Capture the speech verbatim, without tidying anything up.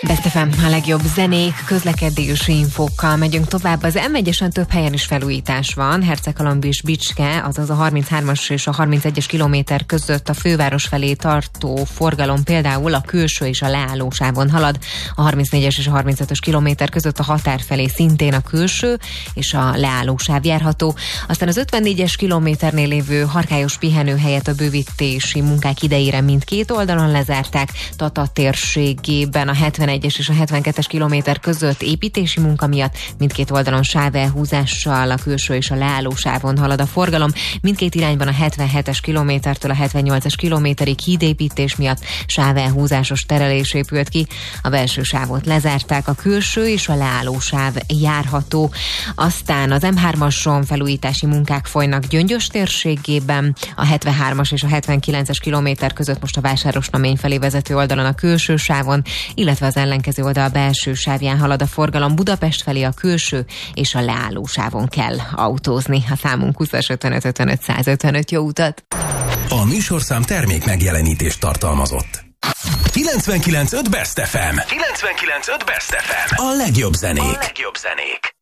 Best ef em, a legjobb zenék, közlekedési infókkal megyünk tovább. Az em egyesen több helyen is felújítás van. Herceghalomb és Bicske, azaz a harminchármas és a harmincegyes kilométer között a főváros felé tartó forgalom például a külső és a leállósávon halad. A harmincnégyes és a harmincötös kilométer között a határ felé szintén a külső és a leállósáv járható. Aztán az ötvennégyes kilométernél lévő Harkályos pihenőhelyet a bővítési munkák idejére mindkét oldalon lezárták. Tata térségében a hetvenegyes és a hetvenkettes kilométer között építési munka miatt mindkét oldalon sávelhúzással a külső és a leállósávon halad a forgalom. Mindkét irányban a hetvenhetes kilométertől a hetvennyolcas kilométerig hídépítés miatt sávelhúzásos terelés épült ki. A belső sávot lezárták, a külső és a leállósáv járható. Aztán az em hármason felújítási munkák folynak Gyöngyös térségében, a hetvenhármas és a hetvenkilences kilométer között most a Vásárosnamény felé vezető oldalon a külső sávon, illetve az ellenkező oldal belső sávján halad a forgalom. Budapest felé a külső és a leálló sávon kell autózni. A számunk húszas ötvenöt ötvenöt százötvenöt. Jó utat! A műsorszám termék megjelenítést tartalmazott. kilencvenkilenc pont öt Best ef em. kilencvenkilenc pont öt Best ef em. A legjobb zenék. A legjobb zenék.